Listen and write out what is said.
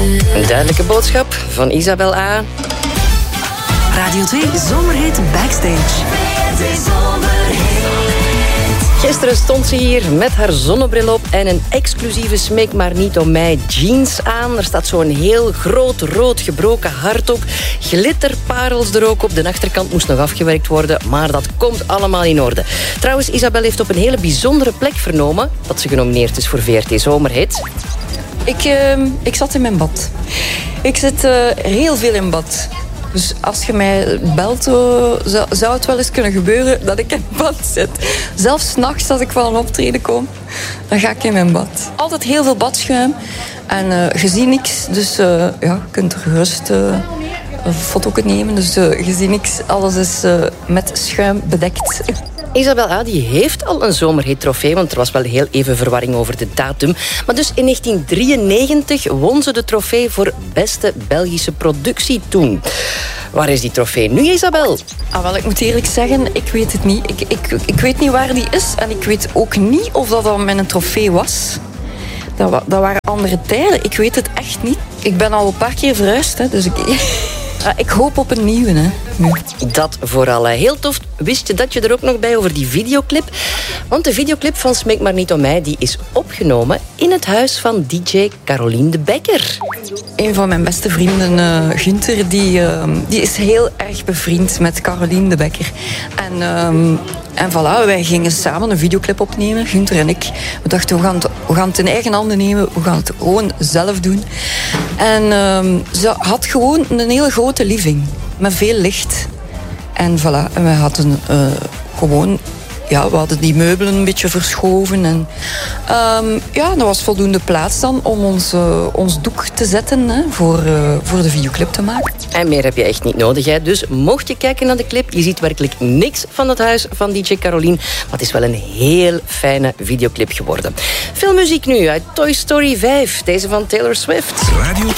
Een duidelijke boodschap van Isabel A. Radio 2 Zomerhit Backstage. Gisteren stond ze hier met haar zonnebril op en een exclusieve Smeek maar niet om mij jeans aan. Er staat zo'n heel groot rood gebroken hart op. Glitterparels er ook op. De achterkant moest nog afgewerkt worden, maar dat komt allemaal in orde. Trouwens, Isabel heeft op een hele bijzondere plek vernomen dat ze genomineerd is voor VRT Zomerhit. Ik zat in mijn bad. Ik zit heel veel in bad. Dus als je mij belt, zou het wel eens kunnen gebeuren dat ik in bad zit. Zelfs 's nachts als ik van een optreden kom, dan ga ik in mijn bad. Altijd heel veel badschuim en je ziet niks. Dus je kunt er gerust een foto nemen. Dus je ziet niks. Alles is met schuim bedekt. Isabel A. die heeft al een zomerhit-trofee, want er was wel heel even verwarring over de datum. Maar dus in 1993 won ze de trofee voor beste Belgische productie toen. Waar is die trofee nu, Isabel? Wel, ik moet eerlijk zeggen, ik weet het niet. Ik weet niet waar die is en ik weet ook niet of dat met een trofee was. Dat waren andere tijden. Ik weet het echt niet. Ik ben al een paar keer verhuisd, hè, dus ik hoop op een nieuwe, hè. Nu. Dat vooral. Heel tof. Wist je dat je er ook nog bij over die videoclip? Want de videoclip van Smeek maar niet om mij, die is opgenomen in het huis van DJ Caroline de Bekker. Een van mijn beste vrienden, Gunther, die is heel erg bevriend met Caroline de Bekker. En voilà, wij gingen samen een videoclip opnemen, Gunther en ik. We dachten, we gaan het in eigen handen nemen. We gaan het gewoon zelf doen. En ze had gewoon een hele grote living. Met veel licht. En voilà, en wij hadden gewoon... Ja, we hadden die meubelen een beetje verschoven. En dat was voldoende plaats dan om ons doek te zetten, hè, voor de videoclip te maken. En meer heb je echt niet nodig, hè. Dus mocht je kijken naar de clip, je ziet werkelijk niks van het huis van DJ Caroline. Maar het is wel een heel fijne videoclip geworden. Veel muziek nu uit Toy Story 5. Deze van Taylor Swift.